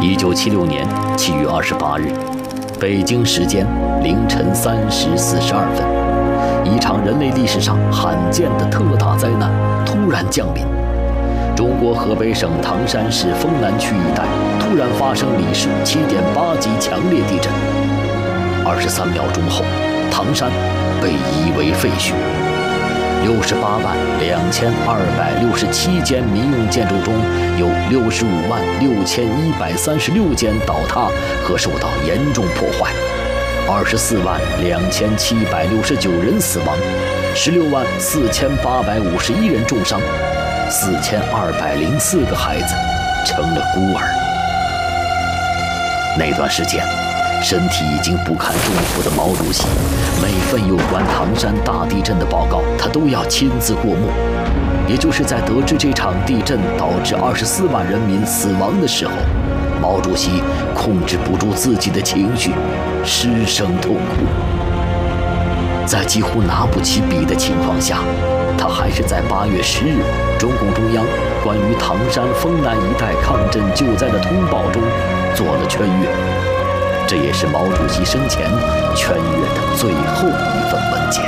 1976年7月28日，北京时间凌晨3时42分，一场人类历史上罕见的特大灾难突然降临。中国河北省唐山市丰南区一带突然发生里氏7.8级强烈地震。23秒钟后，唐山被夷为废墟。682267间民用建筑中，有656136间倒塌和受到严重破坏，242769人死亡，164851人重伤，4204个孩子成了孤儿。那段时间，身体已经不堪重负的毛主席，每份有关唐山大地震的报告，他都要亲自过目。也就是在得知这场地震导致24万人民死亡的时候，毛主席控制不住自己的情绪，失声痛哭。在几乎拿不起笔的情况下，他还是在8月10日中共中央关于唐山丰南一带抗震救灾的通报中做了劝阅。这也是毛主席生前劝阅的最后一份文件。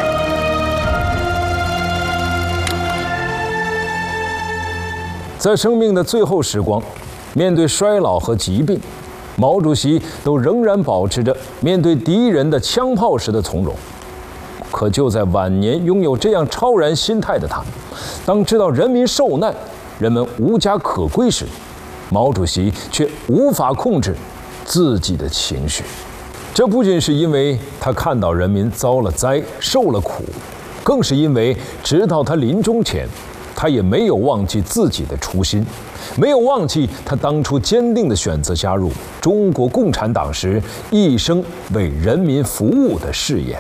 在生命的最后时光，面对衰老和疾病，毛主席都仍然保持着面对敌人的枪炮时的从容。可就在晚年拥有这样超然心态的他，当知道人民受难，人们无家可归时，毛主席却无法控制自己的情绪。这不仅是因为他看到人民遭了灾受了苦，更是因为直到他临终前，他也没有忘记自己的初心，没有忘记他当初坚定地选择加入中国共产党时一生为人民服务的誓言。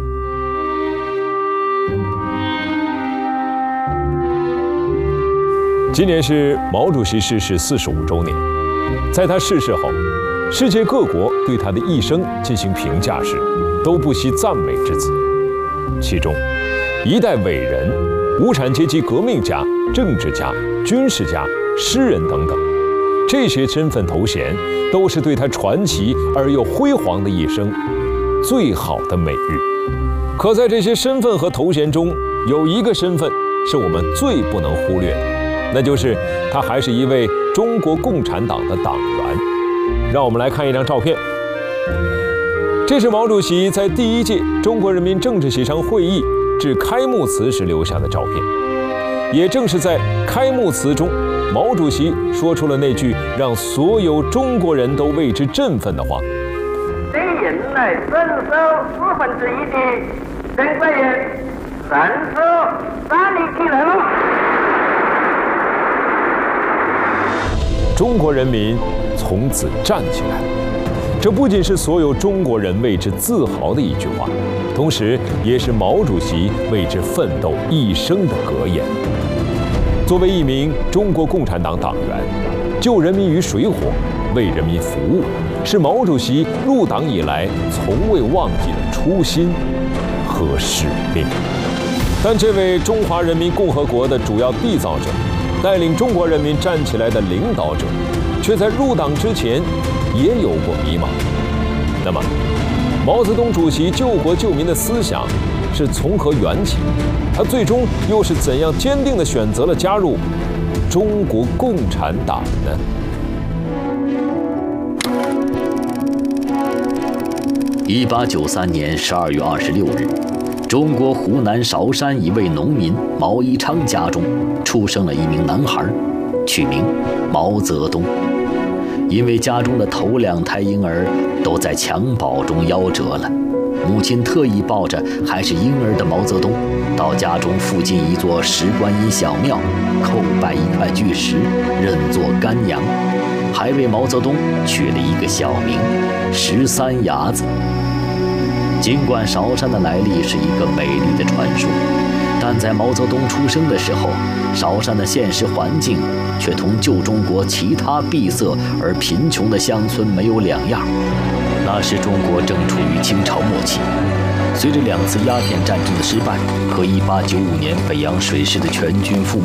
今年是毛主席逝世45周年，在他逝世后，世界各国对他的一生进行评价时，都不惜赞美之词。其中，一代伟人、无产阶级革命家、政治家、军事家、诗人等等，这些身份头衔都是对他传奇而又辉煌的一生最好的美誉。可在这些身份和头衔中，有一个身份是我们最不能忽略的，那就是他还是一位中国共产党的党员。让我们来看一张照片，这是毛主席在第1届中国人民政治协商会议致开幕词时留下的照片。也正是在开幕词中，毛主席说出了那句让所有中国人都为之振奋的话： 对人类遵守1/4的人国人，正是站立起来了。 中国人民从此站起来了，这不仅是所有中国人为之自豪的一句话，同时也是毛主席为之奋斗一生的格言。作为一名中国共产党党员，救人民于水火，为人民服务，是毛主席入党以来从未忘记的初心和使命。但这位中华人民共和国的主要缔造者，带领中国人民站起来的领导者，却在入党之前也有过迷茫。那么，毛泽东主席救国救民的思想是从何缘起？他最终又是怎样坚定地选择了加入中国共产党呢 ？1893年12月26日，中国湖南韶山一位农民毛一昌家中出生了一名男孩，取名毛泽东。因为家中的头2胎婴儿都在襁褓中夭折了，母亲特意抱着还是婴儿的毛泽东，到家中附近一座石观音小庙叩拜一块巨石，认作干娘，还为毛泽东取了一个小名13伢子。尽管韶山的来历是一个美丽的传说，但在毛泽东出生的时候，韶山的现实环境却同旧中国其他闭塞而贫穷的乡村没有两样。那时中国正处于清朝末期，随着2次鸦片战争的失败和1895年北洋水师的全军覆没，